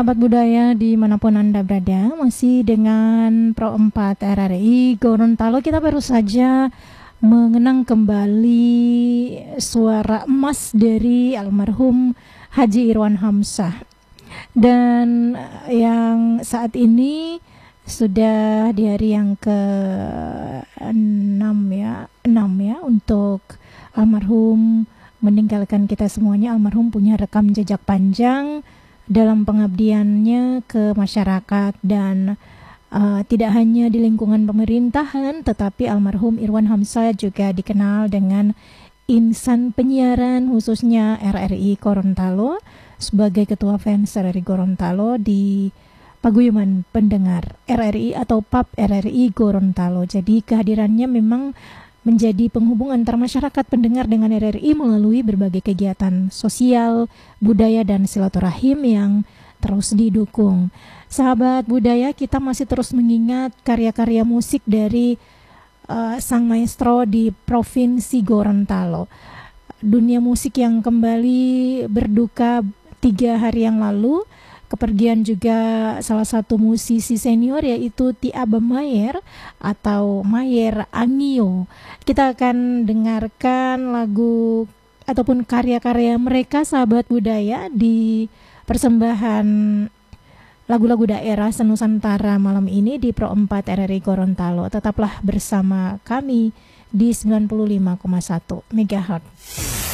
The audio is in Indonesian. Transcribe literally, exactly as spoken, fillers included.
Sahabat budaya dimanapun Anda berada, masih dengan Pro empat R R I Gorontalo. Kita baru saja mengenang kembali suara emas dari almarhum Haji Irwan Hamzah. Dan yang saat ini sudah di hari yang ke enam ya, enam ya untuk almarhum meninggalkan kita semuanya. Almarhum punya rekam jejak panjang dalam pengabdiannya ke masyarakat dan uh, tidak hanya di lingkungan pemerintahan, tetapi almarhum Irwan Hamzah juga dikenal dengan insan penyiaran khususnya R R I Gorontalo sebagai ketua fans R R I Gorontalo di Paguyuban Pendengar R R I atau P A P R R I Gorontalo. Jadi kehadirannya memang menjadi penghubung antar masyarakat pendengar dengan R R I melalui berbagai kegiatan sosial, budaya, dan silaturahim yang terus didukung. Sahabat budaya, kita masih terus mengingat karya-karya musik dari uh, sang maestro di Provinsi Gorontalo. Dunia musik yang kembali berduka tiga hari yang lalu. Kepergian juga salah satu musisi senior yaitu Tiaba Mayer atau Mayer Angio. Kita akan dengarkan lagu ataupun karya-karya mereka, sahabat budaya, di persembahan lagu-lagu daerah senusantara malam ini di Pro empat R R I Gorontalo. Tetaplah bersama kami di sembilan puluh lima koma satu megahertz.